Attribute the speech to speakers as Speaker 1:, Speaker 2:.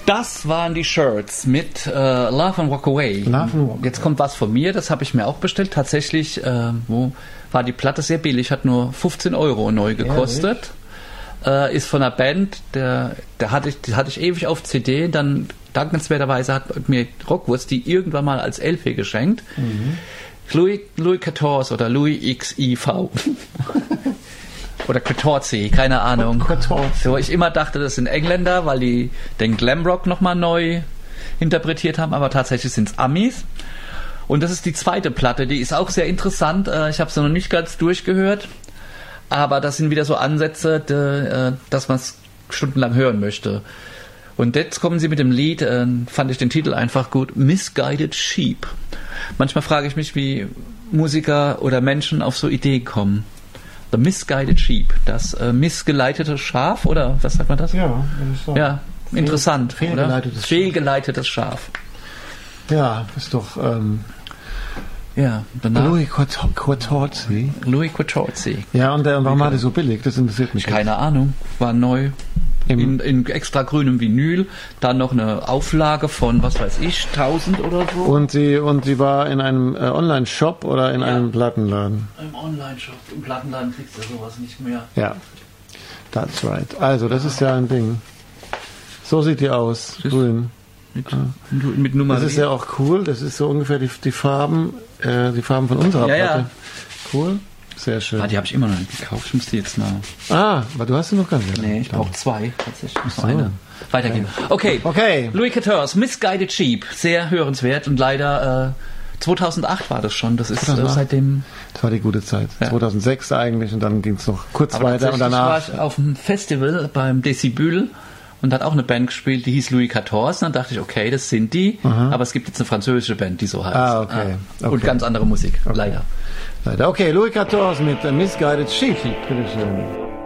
Speaker 1: Das waren die Shirts mit Love and Walk Away. Jetzt kommt was von mir, das habe ich mir auch bestellt. Tatsächlich war die Platte sehr billig, hat nur 15 Euro neu gekostet. Ist von einer Band, die hatte ich ewig auf CD, dann dankenswerterweise hat mir Rockwurst die irgendwann mal als LP geschenkt. Louis XIV oder Louis XIV. Oder 14, keine Ahnung. So, ich immer dachte, das sind Engländer, weil die den Glamrock nochmal neu interpretiert haben, aber tatsächlich sind es Amis. Und das ist die zweite Platte, die ist auch sehr interessant. Ich habe sie noch nicht ganz durchgehört, aber das sind wieder so Ansätze, dass man es stundenlang hören möchte. Und jetzt kommen sie mit dem Lied, fand ich den Titel einfach gut, Misguided Sheep. Manchmal frage ich mich, wie Musiker oder Menschen auf so Ideen kommen. The Misguided Sheep, das missgeleitete Schaf, oder was sagt man das?
Speaker 2: Ja,
Speaker 1: ja, interessant,
Speaker 2: fehlgeleitetes,
Speaker 1: fehlgeleitetes Schaf.
Speaker 2: Ja, ist doch
Speaker 1: ja, danach
Speaker 2: Louis XIV.
Speaker 1: Louis XIV.
Speaker 2: Ja, und warum war der so billig? Das interessiert mich.
Speaker 1: Keine Ahnung, war neu. In extra grünem Vinyl, dann noch eine Auflage von, was weiß ich, 1000 oder so.
Speaker 2: Und sie war in einem Online-Shop oder in einem Plattenladen?
Speaker 1: Im Online-Shop, im Plattenladen kriegst du sowas nicht mehr.
Speaker 2: Ja, that's right. Also, das ist ja ein Ding. So sieht die aus, grün.
Speaker 1: Mit Nummer.
Speaker 2: Das ist ja auch cool, das ist so ungefähr die Farben von unserer Platte.
Speaker 1: Ja.
Speaker 2: Cool. Sehr schön.
Speaker 1: Die habe ich immer noch nicht gekauft. Ich muss die jetzt mal.
Speaker 2: Aber du hast sie noch gar nicht.
Speaker 1: Nee, ich brauche zwei. Tatsächlich. Noch eine. Weitergehen. Okay. Louis XIV, Misguided Sheep. Sehr hörenswert und leider 2008 war das schon. Das ist seitdem.
Speaker 2: Das war die gute Zeit. Ja. 2006 eigentlich und dann ging es noch kurz weiter und danach.
Speaker 1: War ich auf einem Festival beim Decibel und hat auch eine Band gespielt, die hieß Louis XIV. Und dann dachte ich, okay, das sind die. Aber es gibt jetzt eine französische Band, die so heißt.
Speaker 2: Okay.
Speaker 1: Und ganz andere Musik. Leider.
Speaker 2: Okay, Louis XIV mit Misguided Sheep. Bitteschön.